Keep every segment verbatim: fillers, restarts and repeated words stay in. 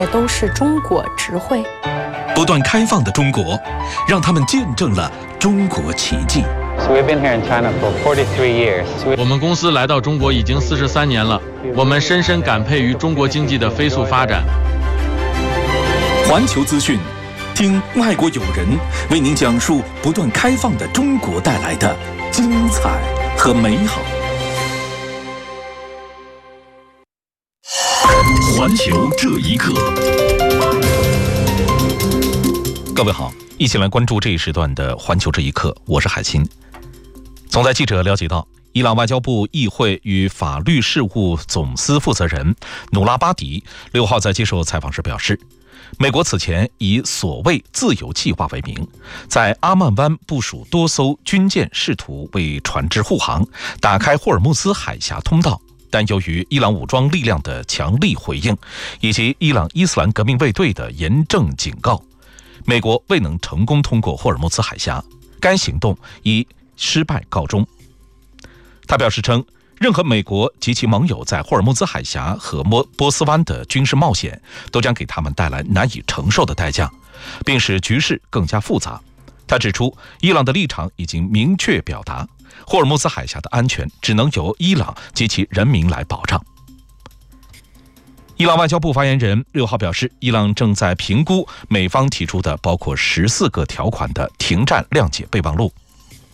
也都是中国智慧。 不断开放的中国，让他们见证了中国奇迹。 我们公司来到中国已经四十三年了，我们深深感佩于中国经济的飞速发展。 环球资讯，听外国友人为您讲述不断开放的中国带来的精彩和美好。环球这一刻，各位好，一起来关注这一时段的环球这一刻，我是海清。总台记者了解到，伊朗外交部议会与法律事务总司负责人努拉巴迪六号在接受采访时表示，美国此前以所谓自由计划为名，在阿曼湾部署多艘军舰，试图为船只护航，打开霍尔木兹海峡通道。但由于伊朗武装力量的强力回应，以及伊朗伊斯兰革命卫队的严正警告，美国未能成功通过霍尔木兹海峡，该行动以失败告终。他表示称，任何美国及其盟友在霍尔木兹海峡和波斯湾的军事冒险，都将给他们带来难以承受的代价，并使局势更加复杂。他指出，伊朗的立场已经明确表达，霍尔木兹海峡的安全只能由伊朗及其人民来保障。伊朗外交部发言人六号表示，伊朗正在评估美方提出的包括十四个条款的停战谅解备忘录。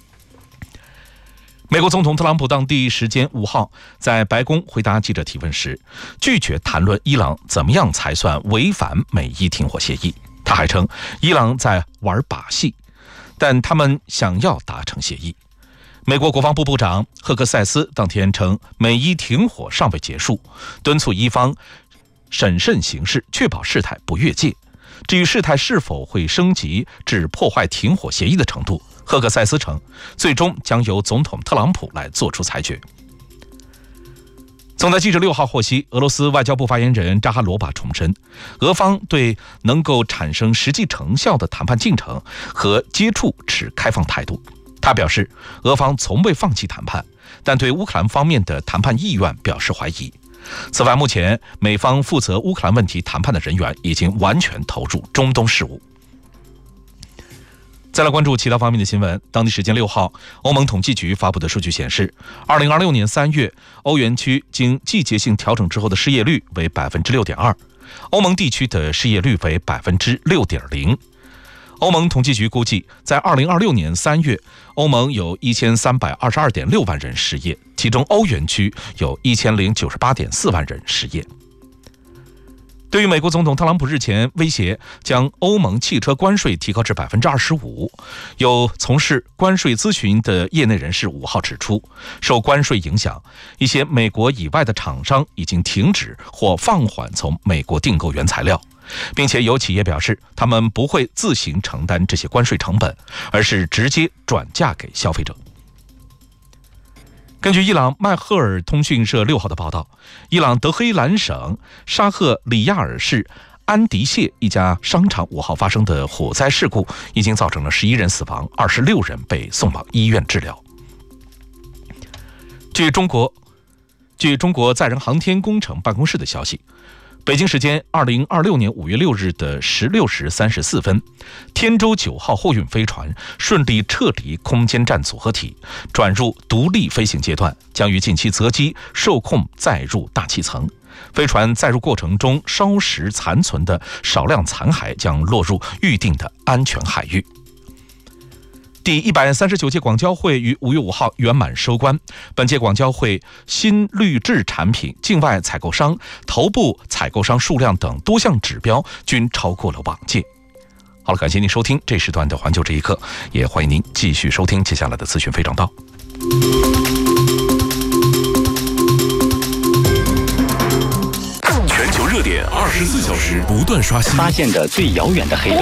美国总统特朗普当地时间五号在白宫回答记者提问时，拒绝谈论伊朗怎么样才算违反美伊停火协议。他还称，伊朗在玩把戏，但他们想要达成协议。美国国防部部长赫克塞斯当天称，美伊停火尚未结束，敦促伊方审慎行事，确保事态不越界。至于事态是否会升级至破坏停火协议的程度，赫克塞斯称，最终将由总统特朗普来做出裁决。总台记者六号获悉，俄罗斯外交部发言人扎哈罗娃重申，俄方对能够产生实际成效的谈判进程和接触持开放态度。他表示，俄方从未放弃谈判，但对乌克兰方面的谈判意愿表示怀疑。此外，目前美方负责乌克兰问题谈判的人员已经完全投入中东事务。再来关注其他方面的新闻。当地时间六号，欧盟统计局发布的数据显示，二零二六年三月，欧元区经季节性调整之后的失业率为百分之六点二，欧盟地区的失业率为百分之六点零。欧盟统计局估计，在二零二六年三月，欧盟有一千三百二十二点六万人失业，其中欧元区有一千零九十八点四万人失业。对于美国总统特朗普日前威胁将欧盟汽车关税提高至百分之二十五，有从事关税咨询的业内人士五号指出，受关税影响，一些美国以外的厂商已经停止或放缓从美国订购原材料，并且有企业表示，他们不会自行承担这些关税成本，而是直接转嫁给消费者。根据伊朗麦赫尔通讯社六号的报道，伊朗德黑兰省沙赫里亚尔市安迪谢一家商场五号发生的火灾事故，已经造成了十一人死亡，二十六人被送往医院治疗。据中国据中国载人航天工程办公室的消息，北京时间二零二六年五月六日的十六时三十四分，天舟九号货运飞船顺利撤离空间站组合体，转入独立飞行阶段，将于近期择机受控载入大气层。飞船载入过程中烧蚀残存的少量残骸将落入预定的安全海域。第一百三十九届广交会于五月五号圆满收官。本届广交会新绿质产品境外采购商、头部采购商数量等多项指标均超过了往届。好了，感谢您收听这时段的环球这一刻，也欢迎您继续收听接下来的资讯非常道。 全球热点二十四小时不断刷新， 发现的最遥远的黑洞。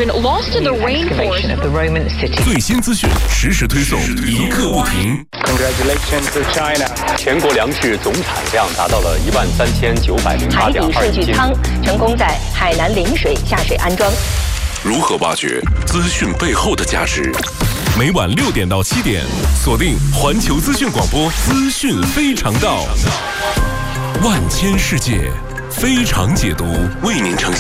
最新资讯实时推送，一刻不停。 Congratulations to China！ 全国粮食总产量达到了一万三千九百零八点二亿斤。 海底数据舱成功在海南陵水下水安装。 如何挖掘资讯背后的价值？每晚六点到七点，锁定环球资讯广播，资讯非常道，万千世界非常解读为您呈现。